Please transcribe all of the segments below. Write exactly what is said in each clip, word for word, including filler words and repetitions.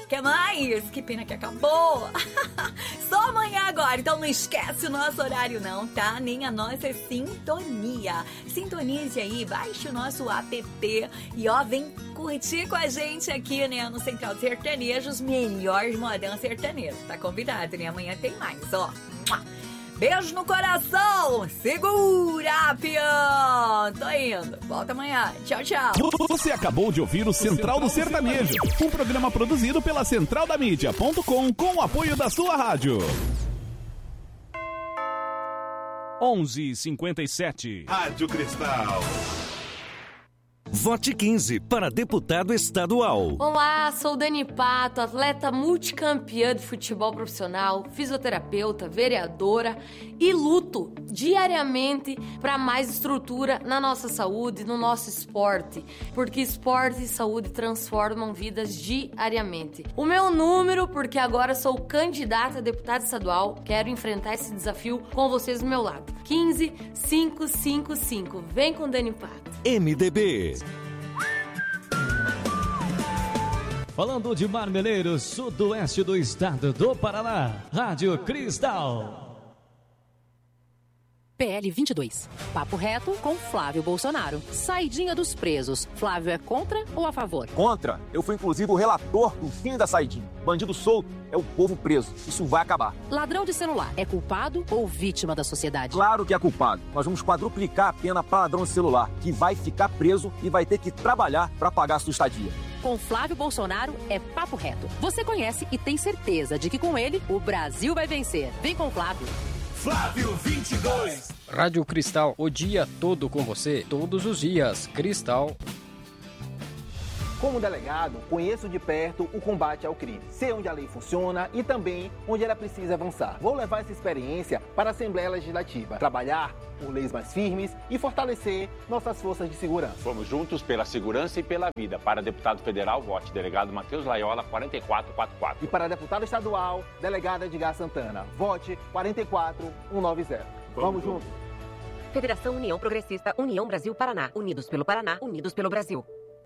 Que mais? Que pena que acabou. Só amanhã agora, então não esquece o nosso horário não, tá? Nem a nossa sintonia. Sintonize aí, baixe o nosso app e ó, vem curtir com a gente aqui, né, no Central Sertanejo, os melhores modão sertanejo. Tá convidado, né? Amanhã tem mais, ó. Beijo no coração! Segura, peão! Tô indo. Volta amanhã. Tchau, tchau. Você acabou de ouvir o Central do Sertanejo, um programa produzido pela central da mídia ponto com com o apoio da sua rádio. onze e cinquenta e sete. Rádio Cristal. Vote quinze para deputado estadual. Olá, sou Dani Pato, atleta multicampeã de futebol profissional, fisioterapeuta, vereadora e luto diariamente para mais estrutura na nossa saúde, no nosso esporte, porque esporte e saúde transformam vidas diariamente. O meu número, porque agora sou candidata a deputada estadual, quero enfrentar esse desafio com vocês do meu lado. quinze, cinco cinco cinco. Vem com Dani Pato. M D B. Falando de Marmeleiro, sudoeste do estado do Paraná, Rádio Cristal. P L vinte e dois. Papo reto com Flávio Bolsonaro. Saidinha dos presos. Flávio é contra ou a favor? Contra. Eu fui inclusive o relator do fim da saidinha. Bandido solto é o povo preso. Isso vai acabar. Ladrão de celular é culpado ou vítima da sociedade? Claro que é culpado. Nós vamos quadruplicar a pena para ladrão de celular, que vai ficar preso e vai ter que trabalhar para pagar a sua estadia. Com Flávio Bolsonaro é papo reto. Você conhece e tem certeza de que com ele o Brasil vai vencer. Vem com Flávio. Flávio vinte e dois. Rádio Cristal, o dia todo com você, todos os dias. Cristal. Como delegado, conheço de perto o combate ao crime. Sei onde a lei funciona e também onde ela precisa avançar. Vou levar essa experiência para a Assembleia Legislativa. Trabalhar por leis mais firmes e fortalecer nossas forças de segurança. Vamos juntos pela segurança e pela vida. Para deputado federal, vote delegado Matheus Laiola, quatro quatro quatro quatro. E para deputado estadual, delegado Edgar Santana, vote quatro quatro um nove zero. Vamos, Vamos juntos. Federação União Progressista, União Brasil Paraná. Unidos pelo Paraná, unidos pelo Brasil.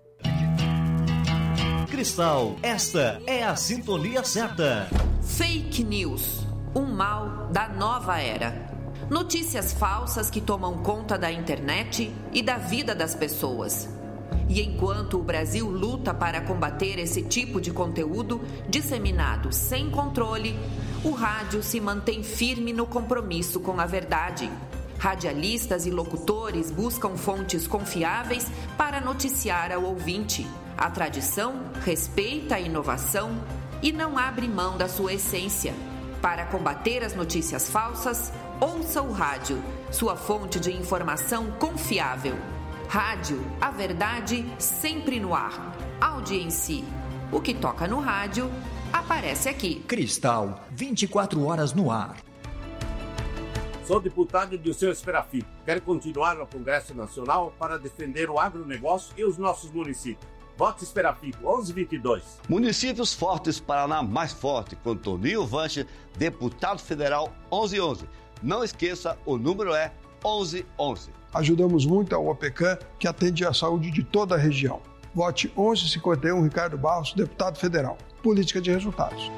Cristal, esta é a sintonia certa. Fake news, um mal da nova era. Notícias falsas que tomam conta da internet e da vida das pessoas. E enquanto o Brasil luta para combater esse tipo de conteúdo disseminado sem controle, o rádio se mantém firme no compromisso com a verdade. Radialistas e locutores buscam fontes confiáveis para noticiar ao ouvinte. A tradição respeita a inovação e não abre mão da sua essência. Para combater as notícias falsas, ouça o rádio, sua fonte de informação confiável. Rádio, a verdade sempre no ar. Audiência. O que toca no rádio, aparece aqui. Cristal, vinte e quatro horas no ar. Sou deputado de seu Esferafim. Quero continuar no Congresso Nacional para defender o agronegócio e os nossos municípios. Vote Esperafico, onze vinte e dois. Municípios Fortes, Paraná mais forte, com Toninho Vanche, deputado federal, onze onze. Não esqueça, o número é onze onze. Ajudamos muito a U A P C A M, que atende a saúde de toda a região. Vote onze cinquenta e um, Ricardo Barros, deputado federal. Política de resultados.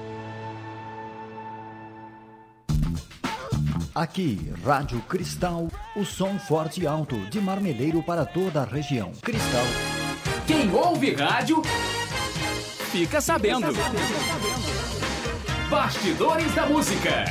Aqui, Rádio Cristal, o som forte e alto de Marmeleiro para toda a região. Cristal. Quem ouve rádio, fica sabendo. Bastidores da Música.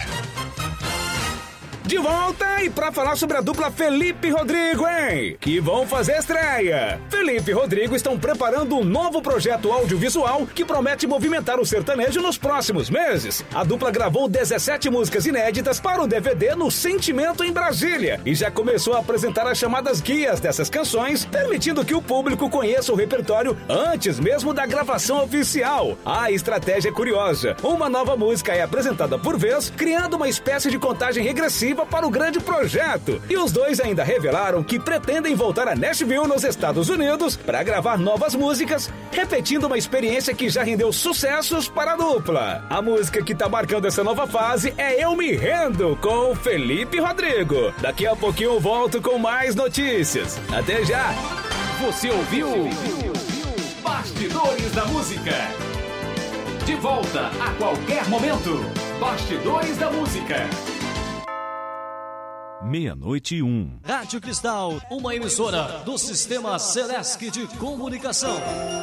De volta e pra falar sobre a dupla Felipe e Rodrigo, hein? Que vão fazer estreia. Felipe e Rodrigo estão preparando um novo projeto audiovisual que promete movimentar o sertanejo nos próximos meses. A dupla gravou dezessete músicas inéditas para o D V D no Sentimento em Brasília e já começou a apresentar as chamadas guias dessas canções, permitindo que o público conheça o repertório antes mesmo da gravação oficial. A estratégia é curiosa. Uma nova música é apresentada por vez, criando uma espécie de contagem regressiva para o grande projeto. E os dois ainda revelaram que pretendem voltar a Nashville, nos Estados Unidos, para gravar novas músicas, repetindo uma experiência que já rendeu sucessos para a dupla. A música que tá marcando essa nova fase é Eu Me Rendo, com Felipe e Rodrigo. Daqui a pouquinho eu volto com mais notícias. Até já! Você ouviu? Bastidores da Música. De volta a qualquer momento. Bastidores da Música. Meia-noite e um. Rádio Cristal, uma emissora do Sistema Celesc de Comunicação.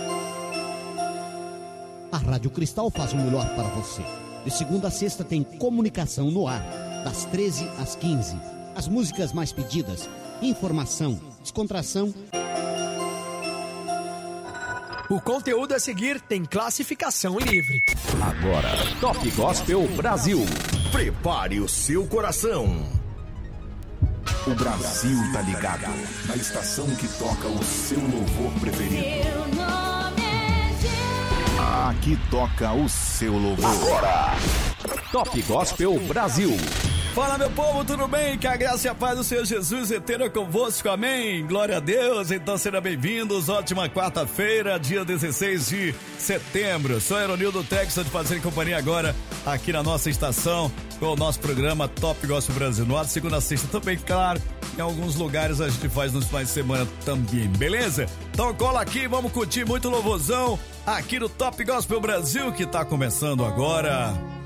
A Rádio Cristal faz o melhor para você. De segunda a sexta tem comunicação no ar, das treze às quinze. As músicas mais pedidas, informação, descontração. O conteúdo a seguir tem classificação livre. Agora, Top Gospel Brasil. Prepare o seu coração. O Brasil tá ligado na estação que toca o seu louvor preferido. Seu nome é Jesus. Aqui toca o seu louvor. Agora, Top Gospel Brasil. Fala, meu povo, tudo bem? Que a graça e a paz do Senhor Jesus esteja convosco, amém? Glória a Deus, então sejam bem-vindos, ótima quarta-feira, dia dezesseis de setembro. Sou Eronildo Texas, de fazer companhia agora aqui na nossa estação, com o nosso programa Top Gospel Brasil, no ar de segunda a sexta também, claro, em alguns lugares a gente faz nos finais de semana também, beleza? Então cola aqui, vamos curtir muito louvorzão aqui no Top Gospel Brasil, que tá começando agora.